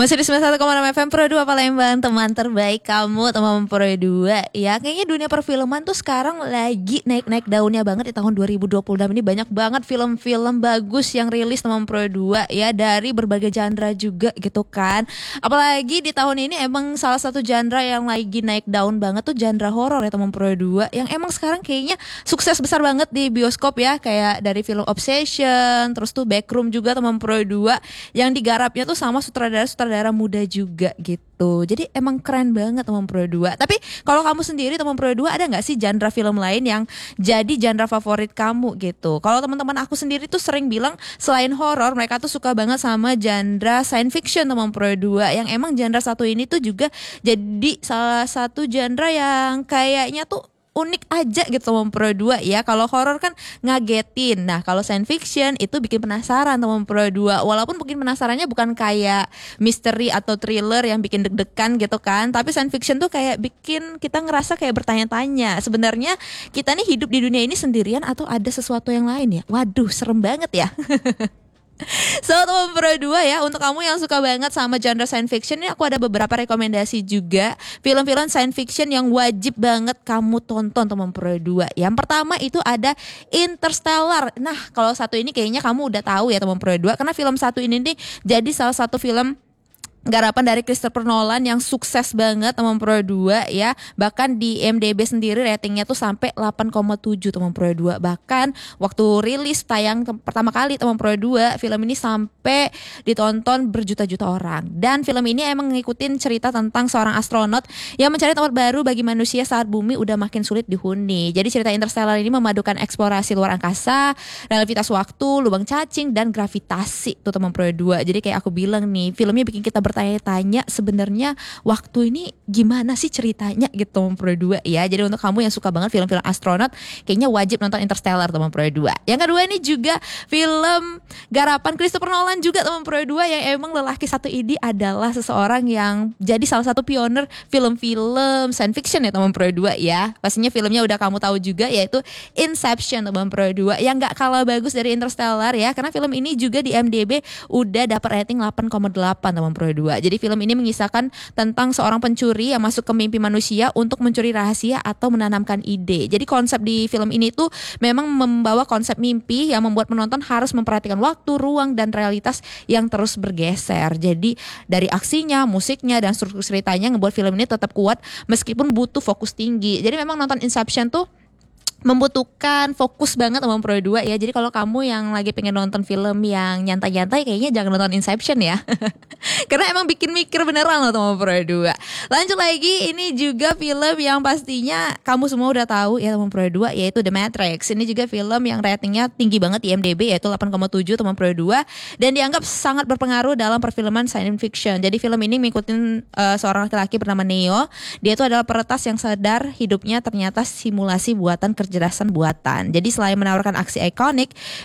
Masih di 91,6 FM Pro 2 Palembang, teman terbaik kamu, teman Pro 2. Ya, kayaknya dunia perfilman tuh sekarang lagi naik-naik daunnya banget di tahun 2026 ini. Banyak banget film-film bagus yang rilis teman Pro 2 ya, dari berbagai genre juga gitu kan. Apalagi di tahun ini emang salah satu genre yang lagi naik daun banget tuh genre horor ya teman Pro 2, yang emang sekarang kayaknya sukses besar banget di bioskop ya, kayak dari film Obsession, terus tuh Backroom juga teman Pro 2 yang digarapnya tuh sama sutradara muda juga gitu. Jadi emang keren banget teman Pro 2. Tapi kalau kamu sendiri teman Pro 2, ada nggak sih genre film lain yang jadi genre favorit kamu gitu? Kalau teman-teman aku sendiri tuh sering bilang selain horor, mereka tuh suka banget sama genre science fiction teman Pro 2, yang emang genre satu ini tuh juga jadi salah satu genre yang kayaknya tuh unik aja gitu teman Pro 2 ya. Kalau horor kan ngagetin. Nah, kalau science fiction itu bikin penasaran teman Pro 2. Walaupun mungkin penasarannya bukan kayak misteri atau thriller yang bikin deg-degan gitu kan, tapi science fiction tuh kayak bikin kita ngerasa kayak bertanya-tanya, sebenarnya kita nih hidup di dunia ini sendirian atau ada sesuatu yang lain ya. Waduh, serem banget ya. So teman Pro 2 ya, untuk kamu yang suka banget sama genre science fiction ini, aku ada beberapa rekomendasi juga film-film science fiction yang wajib banget kamu tonton teman Pro 2. Yang pertama itu ada Interstellar. Nah, kalau satu ini kayaknya kamu udah tahu ya teman Pro 2, karena film satu ini nih jadi salah satu film garapan dari Christopher Nolan yang sukses banget teman Pro 2 ya. Bahkan di IMDb sendiri ratingnya tuh sampai 8,7 teman Pro 2. Bahkan waktu rilis tayang pertama kali teman Pro 2, film ini sampai ditonton berjuta-juta orang. Dan film ini emang ngikutin cerita tentang seorang astronot yang mencari tempat baru bagi manusia saat bumi udah makin sulit dihuni. Jadi cerita Interstellar ini memadukan eksplorasi luar angkasa, relativitas waktu, lubang cacing, dan gravitasi tuh teman Pro 2. Jadi kayak aku bilang nih, filmnya bikin kita bertanya-tanya sebenarnya waktu ini gimana sih ceritanya gitu teman Pro 2 ya. Jadi untuk kamu yang suka banget film-film astronot, kayaknya wajib nonton Interstellar teman Pro 2. Yang kedua ini juga film garapan Christopher Nolan juga teman Pro 2, yang emang lelaki satu ini adalah seseorang yang jadi salah satu pioner film-film science fiction ya teman Pro 2 ya. Pastinya filmnya udah kamu tahu juga, yaitu Inception teman Pro 2, yang gak kalah bagus dari Interstellar ya, karena film ini juga di IMDb udah dapat rating 8,8 teman Pro 2. Jadi film ini mengisahkan tentang seorang pencuri yang masuk ke mimpi manusia untuk mencuri rahasia atau menanamkan ide. Jadi konsep di film ini tuh memang membawa konsep mimpi yang membuat penonton harus memperhatikan waktu, ruang, dan realitas yang terus bergeser. Jadi dari aksinya, musiknya, dan struktur ceritanya ngebuat film ini tetap kuat meskipun butuh fokus tinggi. Jadi memang nonton Inception tuh membutuhkan fokus banget teman Pro 2 ya. Jadi kalau kamu yang lagi pengen nonton film yang nyantai-nyantai, kayaknya jangan nonton Inception ya. Karena emang bikin mikir beneran loh teman Pro 2. Lanjut lagi, ini juga film yang pastinya kamu semua udah tahu ya teman Pro 2, yaitu The Matrix. Ini juga film yang ratingnya tinggi banget di IMDb, yaitu 8,7 teman Pro 2, dan dianggap sangat berpengaruh dalam perfilman science fiction. Jadi film ini mengikuti seorang laki-laki bernama Neo. Dia itu adalah peretas yang sadar hidupnya ternyata simulasi buatan kecerdasan buatan. Jadi selain menawarkan aksi ikonik,